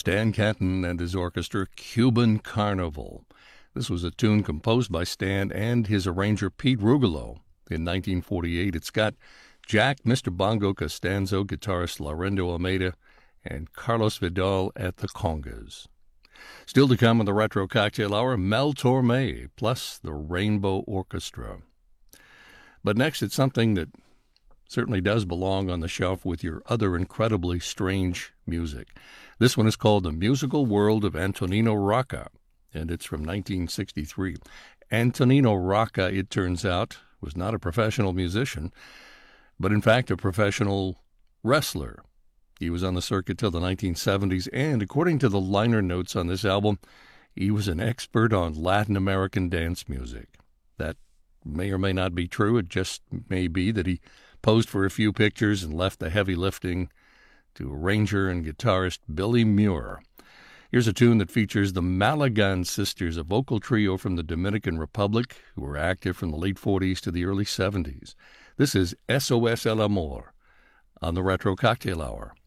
Stan Kenton and his orchestra, Cuban Carnival. This was a tune composed by Stan and his arranger Pete Rugolo in 1948. It's got Jack, Mr. Bongo Costanzo, guitarist Laurindo Almeida, and Carlos Vidal at the congas. Still to come on the Retro Cocktail Hour, Mel Torme, plus the Rainbow Orchestra. But next, it's something that certainly does belong on the shelf with your other incredibly strange music. This one is called The Musical World of Antonino Rocca, and it's from 1963. Antonino Rocca, it turns out, was not a professional musician, but in fact a professional wrestler. He was on the circuit till the 1970s, and according to the liner notes on this album, he was an expert on Latin American dance music. That may or may not be true. It just may be that he posed for a few pictures and left the heavy lifting to arranger and guitarist Billy Muir. Here's a tune that features the Malagan Sisters, a vocal trio from the Dominican Republic who were active from the late 40s to the early 70s. This is SOS El Amor on the Retro Cocktail Hour.